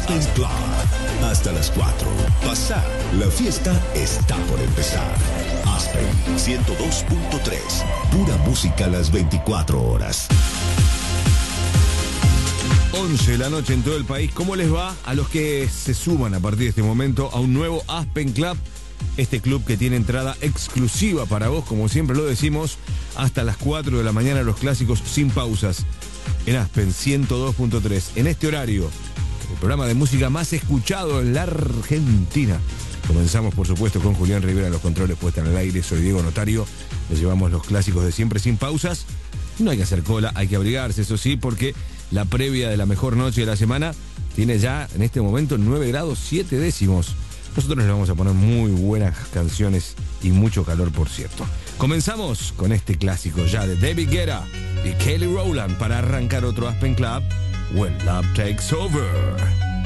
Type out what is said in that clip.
Aspen Club. Hasta las 4. Pasá, la fiesta está por empezar. Aspen 102.3. Pura música a las 24 horas. 11 de la noche en todo el país. ¿Cómo les va a los que se suman a partir de este momento a un nuevo Aspen Club? Este club que tiene entrada exclusiva para vos, como siempre lo decimos, hasta las 4 de la mañana, los clásicos sin pausas. En Aspen 102.3. En este horario, el programa de música más escuchado en la Argentina. Comenzamos, por supuesto, con Julián Rivera, los controles puestos en el aire. Soy Diego Notario. Les llevamos los clásicos de siempre sin pausas. No hay que hacer cola, hay que abrigarse, eso sí, porque la previa de la mejor noche de la semana tiene ya en este momento 9 grados 7 décimos. Nosotros les vamos a poner muy buenas canciones y mucho calor, por cierto. Comenzamos con este clásico ya de David Guetta y Kelly Rowland para arrancar otro Aspen Club, When Love Takes Over.